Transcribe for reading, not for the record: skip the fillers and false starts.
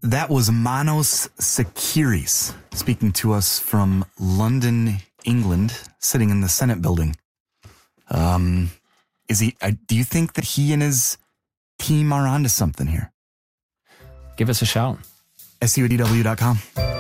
That was Manos Sakiris speaking to us from London, England, sitting in the Senate building. Is he? Do you think that he and his team are onto something here? Give us a shout. SUADW.com.